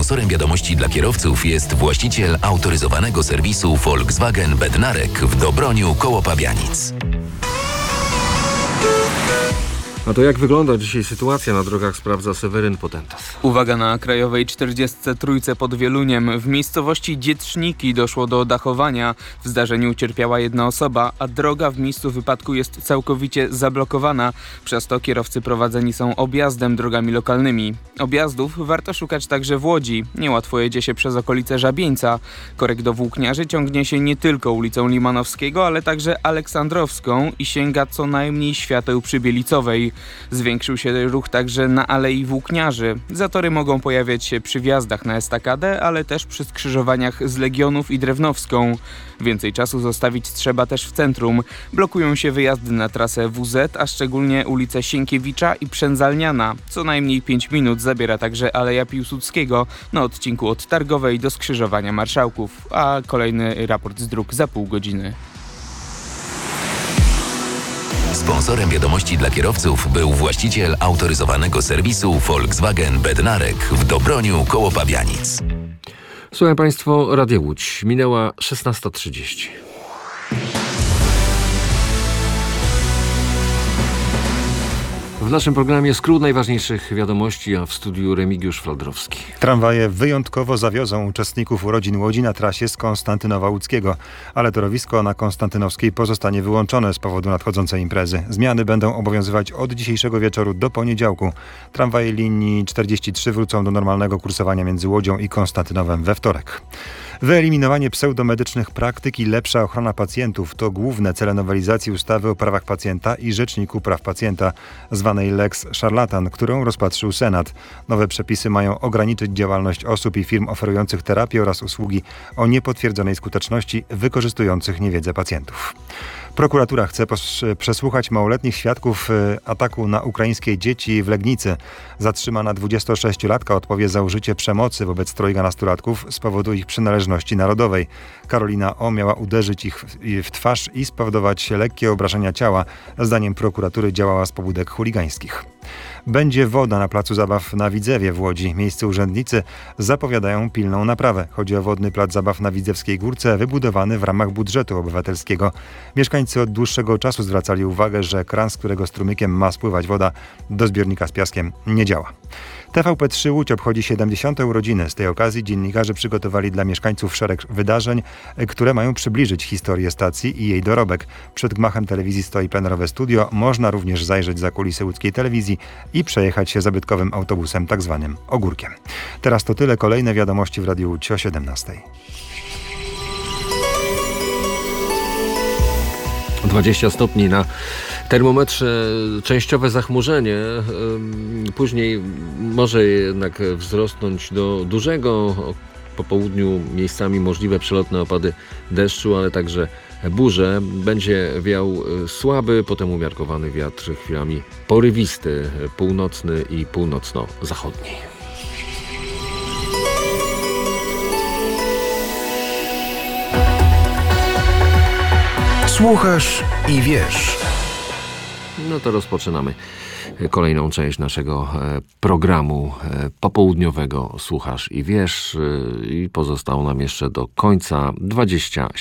Sponsorem wiadomości dla kierowców jest właściciel autoryzowanego serwisu Volkswagen Bednarek w Dobroniu koło Pabianic. A to jak wygląda dzisiaj sytuacja na drogach, sprawdza Seweryn Potentas. Uwaga, na krajowej 43 pod Wieluniem. W miejscowości Dzietrzniki doszło do dachowania. W zdarzeniu ucierpiała jedna osoba, a droga w miejscu wypadku jest całkowicie zablokowana. Przez to kierowcy prowadzeni są objazdem drogami lokalnymi. Objazdów warto szukać także w Łodzi. Niełatwo jedzie się przez okolice Żabieńca. Korek do Włókniarzy ciągnie się nie tylko ulicą Limanowskiego, ale także Aleksandrowską i sięga co najmniej świateł przy Bielicowej. Zwiększył się ruch także na Alei Włókniarzy. Zatory mogą pojawiać się przy wjazdach na estakadę, ale też przy skrzyżowaniach z Legionów i Drewnowską. Więcej czasu zostawić trzeba też w centrum. Blokują się wyjazdy na trasę WZ, a szczególnie ulice Sienkiewicza i Przędzalniana. Co najmniej 5 minut zabiera także Aleja Piłsudskiego na odcinku od Targowej do skrzyżowania Marszałków, a kolejny raport z dróg za pół godziny. Sponsorem wiadomości dla kierowców był właściciel autoryzowanego serwisu Volkswagen Bednarek w Dobroniu koło Pabianic. Słuchaj Państwo, Radio Łódź. Minęła 16:30. W naszym programie skrót najważniejszych wiadomości, a w studiu Remigiusz Flodrowski. Tramwaje wyjątkowo zawiozą uczestników urodzin Łodzi na trasie z Konstantynowa Łódzkiego, ale torowisko na Konstantynowskiej pozostanie wyłączone z powodu nadchodzącej imprezy. Zmiany będą obowiązywać od dzisiejszego wieczoru do poniedziałku. Tramwaje linii 43 wrócą do normalnego kursowania między Łodzią i Konstantynowem we wtorek. Wyeliminowanie pseudomedycznych praktyk i lepsza ochrona pacjentów to główne cele nowelizacji ustawy o prawach pacjenta i Rzeczniku Praw Pacjenta, zwanej Lex Szarlatan, którą rozpatrzył Senat. Nowe przepisy mają ograniczyć działalność osób i firm oferujących terapię oraz usługi o niepotwierdzonej skuteczności, wykorzystujących niewiedzę pacjentów. Prokuratura chce przesłuchać małoletnich świadków ataku na ukraińskie dzieci w Legnicy. Zatrzymana 26-latka odpowie za użycie przemocy wobec trojga nastolatków z powodu ich przynależności narodowej. Karolina O. miała uderzyć ich w twarz i spowodować lekkie obrażenia ciała. Zdaniem prokuratury działała z pobudek chuligańskich. Będzie woda na placu zabaw na Widzewie w Łodzi. Miejscy urzędnicy zapowiadają pilną naprawę. Chodzi o wodny plac zabaw na Widzewskiej Górce, wybudowany w ramach budżetu obywatelskiego. Mieszkańcy od dłuższego czasu zwracali uwagę, że kran, z którego strumykiem ma spływać woda do zbiornika z piaskiem, nie działa. TVP3 Łódź obchodzi 70. urodziny. Z tej okazji dziennikarze przygotowali dla mieszkańców szereg wydarzeń, które mają przybliżyć historię stacji i jej dorobek. Przed gmachem telewizji stoi plenerowe studio. Można również zajrzeć za kulisy łódzkiej telewizji i przejechać się zabytkowym autobusem, tak zwanym ogórkiem. Teraz to tyle. Kolejne wiadomości w Radiu Łódź o 17. 20 stopni na termometrze, częściowe zachmurzenie. Później może jednak wzrosnąć do dużego. Po południu miejscami możliwe przelotne opady deszczu, ale także burze. Będzie wiał słaby, potem umiarkowany wiatr, chwilami porywisty, północny i północno-zachodni. Słuchasz i wiesz. No to rozpoczynamy kolejną część naszego programu popołudniowego Słuchasz i wiesz. I pozostało nam jeszcze do końca 27